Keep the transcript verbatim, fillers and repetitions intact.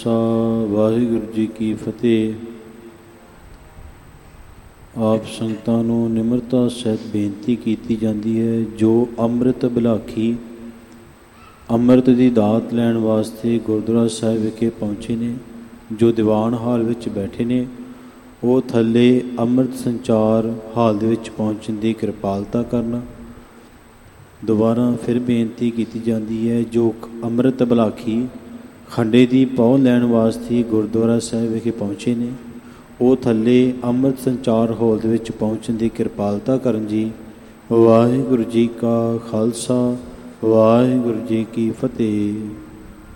ਖਾਲਸਾ ਵਾਹਿਗੁਰੂ ਜੀ ਕੀ ਫਤਿਹ। ਆਪ ਸੰਗਤਾਂ ਨੂੰ ਨਿਮਰਤਾ ਸਹਿਤ ਬੇਨਤੀ ਕੀਤੀ ਜਾਂਦੀ ਹੈ, ਜੋ ਅੰਮ੍ਰਿਤ ਬਿਲਾਖੀ ਅੰਮ੍ਰਿਤ ਦੀ ਦਾਤ ਲੈਣ ਵਾਸਤੇ ਗੁਰਦੁਆਰਾ ਸਾਹਿਬ ਵਿਖੇ ਪਹੁੰਚੇ ਨੇ, ਜੋ ਦੀਵਾਨ ਹਾਲ ਵਿੱਚ ਬੈਠੇ ਨੇ, ਉਹ ਥੱਲੇ ਅੰਮ੍ਰਿਤ ਸੰਚਾਰ ਹਾਲ ਦੇ ਵਿੱਚ ਪਹੁੰਚਣ ਦੀ ਕਿਰਪਾਲਤਾ ਕਰਨਾ। ਦੁਬਾਰਾ ਫਿਰ ਬੇਨਤੀ ਕੀਤੀ ਜਾਂਦੀ ਹੈ, ਜੋ ਅੰਮ੍ਰਿਤ ਬਿਲਾਖੀ ਖੰਡੇ ਦੀ ਪਹੁ ਲੈਣ ਵਾਸਤੇ ਗੁਰਦੁਆਰਾ ਸਾਹਿਬ ਵਿਖੇ ਪਹੁੰਚੇ ਨੇ, ਉਹ ਥੱਲੇ ਅੰਮ੍ਰਿਤ ਸੰਚਾਰ ਹਾਲ ਦੇ ਵਿੱਚ ਪਹੁੰਚਣ ਦੀ ਕਿਰਪਾਲਤਾ ਕਰਨ ਜੀ। ਵਾਹਿਗੁਰੂ ਜੀ ਕਾ ਖਾਲਸਾ ਵਾਹਿਗੁਰੂ ਜੀ ਕੀ ਫਤਿਹ।